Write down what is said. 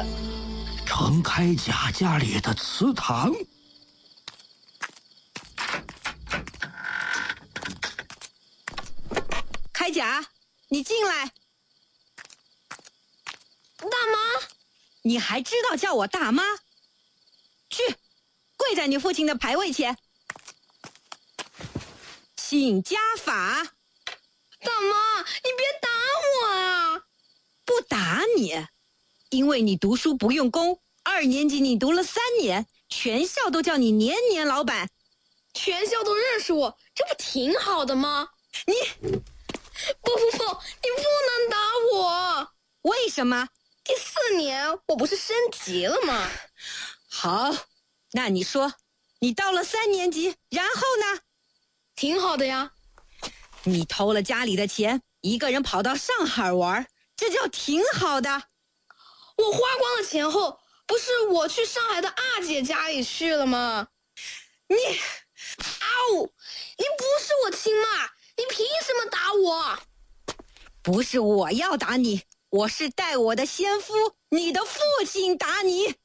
程开甲家里的祠堂。 开甲，你进来。 大妈， 你还知道叫我大妈？去，跪在你父亲的牌位前，请家法。 大妈，你别打我啊！ 不打你，因为你读书不用功，2年级你读了3年，全校都叫你年年老板， 全校都认识我，这不挺好的吗？ 你不，你不能打我！ 为什么？ 第4年我不是升级了吗？ 好，那你说，你到了3年级，然后呢？ 挺好的呀。 你偷了家里的钱，一个人跑到上海玩，这叫挺好的。 我花光了钱后，不是我去上海的阿姐家里去了吗？ 你， 你不是我亲妈，你凭什么打我？ 不是我要打你，我是代我的先夫，你的父亲打你。